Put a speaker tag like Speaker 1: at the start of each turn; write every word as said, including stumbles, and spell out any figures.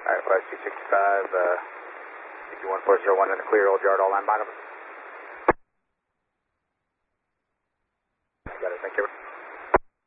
Speaker 1: Alright, five two six five, uh, six one four zero one in the clear, old yard, all line bottom.